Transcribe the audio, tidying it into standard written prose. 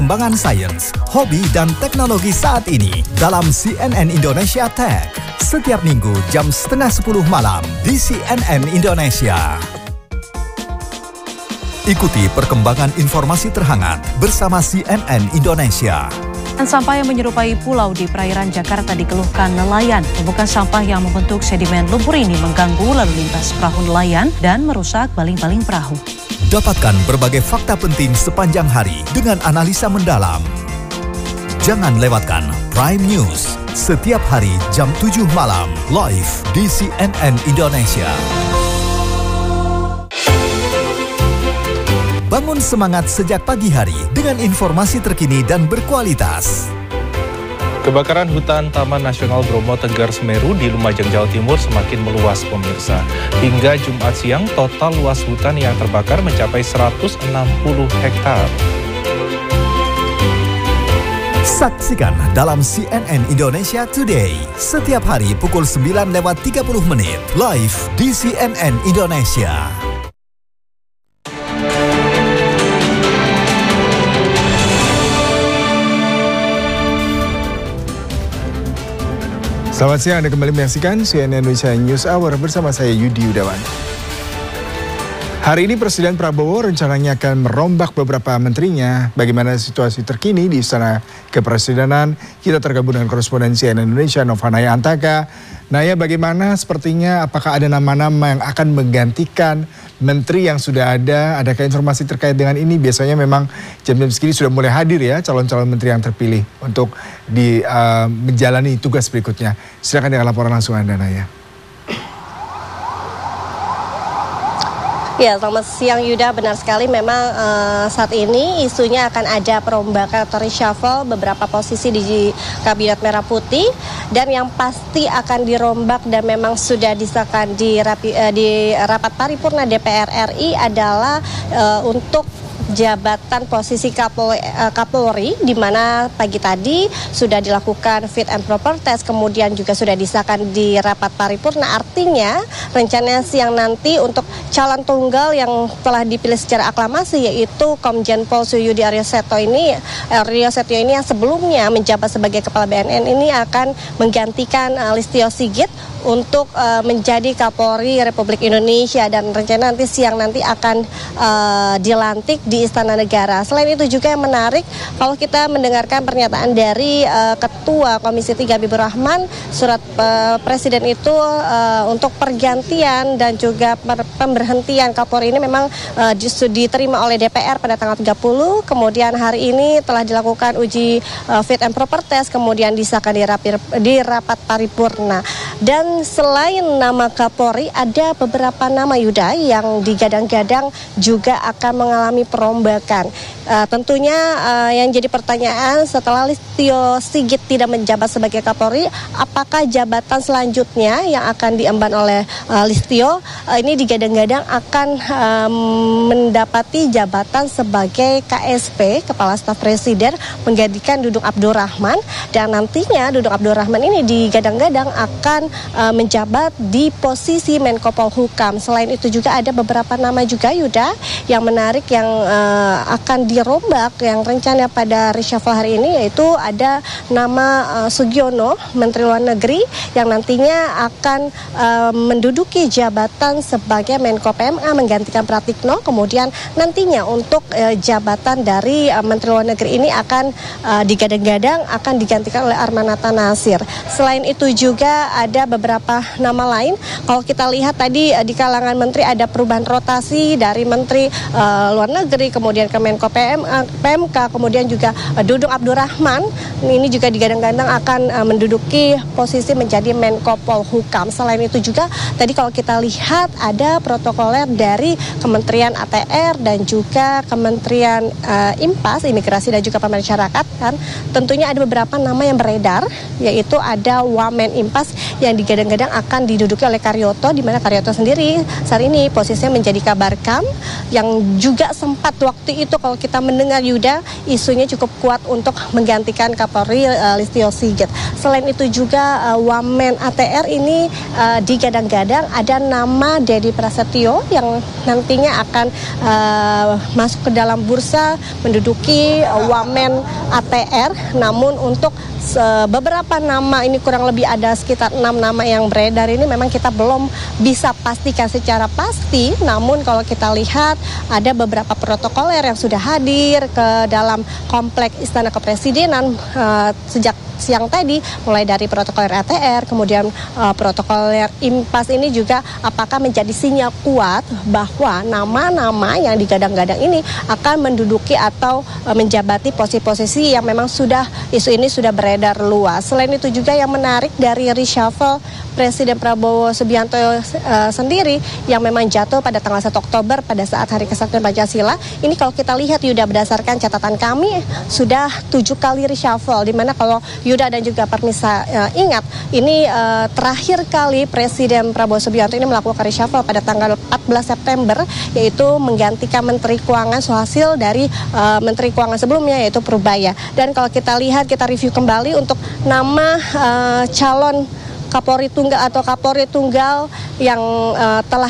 perkembangan sains, hobi, dan teknologi saat ini dalam CNN Indonesia Tech. Setiap minggu jam 9:30 malam di CNN Indonesia. Ikuti perkembangan informasi terhangat bersama CNN Indonesia. Sampah yang menyerupai pulau di perairan Jakarta dikeluhkan nelayan. Tumpukan sampah yang membentuk sedimen lumpur ini mengganggu lalu lintas perahu nelayan dan merusak baling-baling perahu. Dapatkan berbagai fakta penting sepanjang hari dengan analisa mendalam. Jangan lewatkan Prime News setiap hari jam 7 malam live di CNN Indonesia. Bangun semangat sejak pagi hari dengan informasi terkini dan berkualitas. Kebakaran hutan Taman Nasional Bromo Tenggar Semeru di Lumajang, Jawa Timur semakin meluas, pemirsa. Hingga Jumat siang, total luas hutan yang terbakar mencapai 160 hektar. Saksikan dalam CNN Indonesia Today setiap hari pukul 9:30 live di CNN Indonesia. Selamat siang, Anda kembali menyaksikan CNN Indonesia News Hour bersama saya Yudi Yudawan. Hari ini Presiden Prabowo rencananya akan merombak beberapa menterinya. Bagaimana situasi terkini di Istana Kepresidenan? Kita tergabung dengan koresponden CNN Indonesia Nova Naya Antaka. Naya, bagaimana sepertinya apakah ada nama-nama yang akan menggantikan menteri yang sudah ada? Adakah informasi terkait dengan ini? Biasanya memang jam-jam segini sudah mulai hadir ya calon-calon menteri yang terpilih untuk menjalani tugas berikutnya. Silakan dengan laporan langsung Anda, Naya. Ya, selamat siang Yuda. Benar sekali memang saat ini isunya akan ada perombakan atau reshuffle beberapa posisi di Kabinet Merah Putih, dan yang pasti akan dirombak dan memang sudah disahkan di rapat paripurna DPR RI adalah untuk jabatan posisi Kapolri, di mana pagi tadi sudah dilakukan fit and proper test, kemudian juga sudah disahkan di rapat paripurna. Artinya rencana siang nanti untuk calon tunggal yang telah dipilih secara aklamasi yaitu Komjen Pol Suyudi Aryo Setio ini yang sebelumnya menjabat sebagai Kepala BNN ini akan menggantikan Listio Sigit untuk menjadi Kapolri Republik Indonesia, dan rencana nanti siang nanti akan dilantik di Istana Negara. Selain itu juga yang menarik kalau kita mendengarkan pernyataan dari Ketua Komisi 3 Habibur Rahman, surat Presiden itu untuk pergantian dan juga pemberhentian Kapolri ini memang diterima oleh DPR pada tanggal 30, kemudian hari ini telah dilakukan uji fit and proper test, kemudian disahkan di rapat paripurna. Dan selain nama Kapolri, ada beberapa nama Yuda yang digadang-gadang juga akan mengalami perombakan. Tentunya yang jadi pertanyaan setelah Listio Sigit tidak menjabat sebagai Kapolri, apakah jabatan selanjutnya yang akan diemban oleh Listio ini digadang-gadang akan mendapati jabatan sebagai KSP, Kepala Staf Presiden, menggantikan Dudung Abdul Rahman, dan nantinya Dudung Abdul Rahman ini digadang-gadang akan menjabat di posisi Menko Polhukam. Selain itu juga ada beberapa nama juga Yuda yang menarik yang akan dirombak yang rencana pada reshuffle hari ini, yaitu ada nama Sugiono, Menteri Luar Negeri, yang nantinya akan menduduki jabatan sebagai Menko PMA menggantikan Pratikno. Kemudian nantinya untuk jabatan dari Menteri Luar Negeri ini akan digadang-gadang akan digantikan oleh Armanata Nasir. Selain itu juga ada beberapa nama lain. Kalau kita lihat tadi di kalangan menteri ada perubahan rotasi dari Menteri Luar Negeri, kemudian ke Menko PMK, kemudian juga Dudung Abdul Rahman ini juga digadang-gadang akan menduduki posisi menjadi Menko Polhukam. Selain itu juga tadi kalau kita lihat ada protokoler dari Kementerian ATR dan juga Kementerian IMPAS, Imigrasi dan juga Pemasyarakatan. Tentunya ada beberapa nama yang beredar, yaitu ada Wamen IMPAS yang digadang-gadang akan diduduki oleh Karyoto, di mana Karyoto sendiri saat ini posisinya menjadi Kabarkam yang juga sempat waktu itu kalau kita mendengar Yuda isunya cukup kuat untuk menggantikan Kapolri Listio Sigit. Selain itu juga Wamen ATR ini digadang-gadang ada nama Dedi Prasetyo yang nantinya akan masuk ke dalam bursa menduduki Wamen ATR. Namun untuk beberapa nama ini kurang lebih ada sekitar 6 nama yang beredar ini memang kita belum bisa pastikan secara pasti. Namun kalau kita lihat ada beberapa protokoler yang sudah hadir ke dalam kompleks Istana Kepresidenan sejak siang tadi, mulai dari protokoler ATR, kemudian protokoler IMPAS ini juga apakah menjadi sinyal kuat bahwa nama-nama yang digadang-gadang ini akan menduduki atau menjabati posisi-posisi yang memang isu ini sudah beredar luas. Selain itu juga yang menarik dari reshuffle Presiden Prabowo Subianto sendiri yang memang jatuh pada tanggal 1 Oktober pada saat Hari Kesaktian Pancasila. Ini kalau kita lihat Yuda berdasarkan catatan kami sudah 7 kali reshuffle, di mana kalau Yuda dan juga Permisa ingat ini terakhir kali Presiden Prabowo Subianto ini melakukan reshuffle pada tanggal 14 September yaitu menggantikan Menteri Keuangan Suhasil dari Menteri Keuangan sebelumnya yaitu Purbaya. Dan kalau kita lihat, kita review kembali untuk nama calon Kapolri Tunggal atau Kapolri Tunggal yang telah